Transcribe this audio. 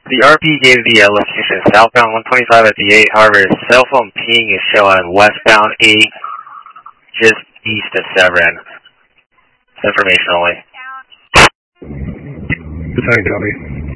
The RP gave the location southbound 125 at the 8. However, his cell phone ping is showing westbound 8, just east of Severn. It's information only. Good time, copy.